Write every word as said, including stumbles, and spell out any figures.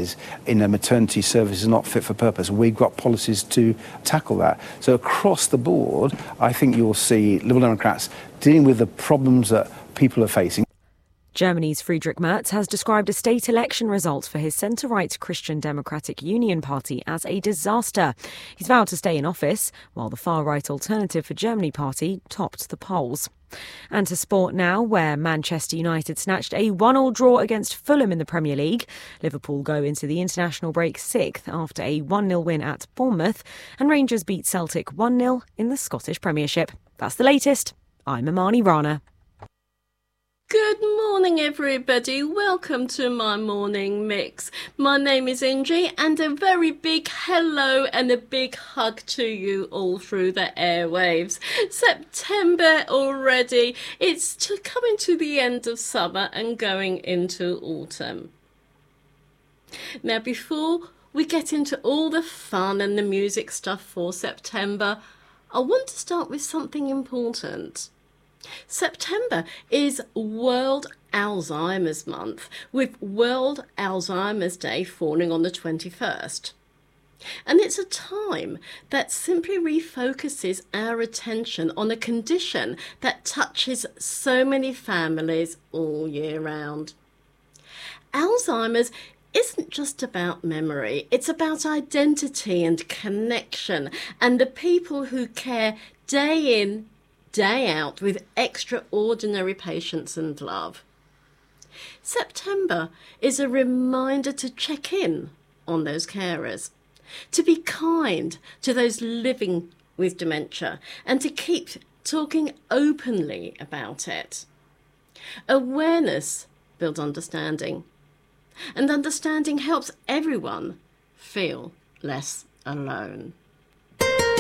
is in a maternity service is not fit for purpose. We've got policies to tackle that. So across the board, I think you'll see Liberal Democrats dealing with the problems that people are facing. Germany's Friedrich Merz has described a state election result for his centre-right Christian Democratic Union party as a disaster. He's vowed to stay in office, while the far-right Alternative for Germany party topped the polls. And to sport now, where Manchester United snatched a one-all draw against Fulham in the Premier League. Liverpool go into the international break sixth after a one nil win at Bournemouth, and Rangers beat Celtic one nil in the Scottish Premiership. That's the latest. I'm Amani Rana. Good morning, everybody. Welcome to my morning mix. My name is Inji, and a very big hello and a big hug to you all through the airwaves. September already. It's to coming to the end of summer and going into autumn. Now, before we get into all the fun and the music stuff for September, I want to start with something important. September is World Alzheimer's Month, with World Alzheimer's Day falling on the twenty-first. And it's a time that simply refocuses our attention on a condition that touches so many families all year round. Alzheimer's isn't just about memory, it's about identity and connection, and the people who care day in, day out with extraordinary patience and love. September is a reminder to check in on those carers, to be kind to those living with dementia, and to keep talking openly about it. Awareness builds understanding, and understanding helps everyone feel less alone.